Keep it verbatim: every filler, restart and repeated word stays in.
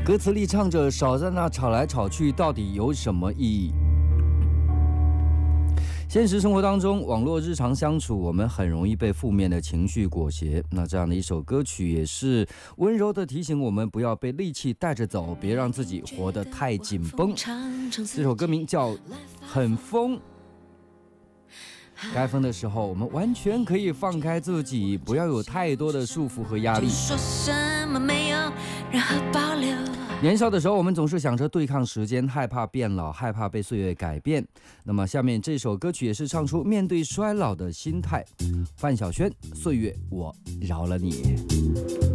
歌词里唱着少在那吵来吵去，到底有什么意义？现实生活当中，网络日常相处，我们很容易被负面的情绪裹挟。那这样的一首歌曲，也是温柔的提醒我们，不要被戾气带着走，别让自己活得太紧绷。这首歌名叫《很疯》。该疯的时候，我们完全可以放开自己，不要有太多的束缚和压力。 说什么没有任何保留。 年少的时候，我们总是想着对抗时间，害怕变老，害怕被岁月改变。那么，下面这首歌曲也是唱出面对衰老的心态。范晓萱，《岁月，我饶了你》。